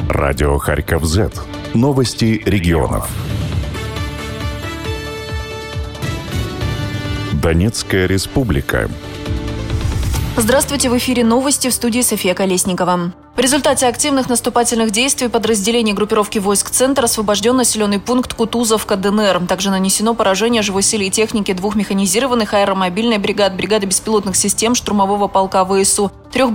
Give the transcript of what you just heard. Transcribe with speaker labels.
Speaker 1: Радио Харьков Z. Новости регионов. Донецкая республика.
Speaker 2: Здравствуйте, в эфире новости, в студии София Колесникова. В результате активных наступательных действий подразделений группировки войск «Центр» освобожден населенный пункт Кутузовка, ДНР. Также нанесено поражение живой силе и технике 2 механизированных аэромобильной бригады беспилотных систем штурмового полка ВСУ, 3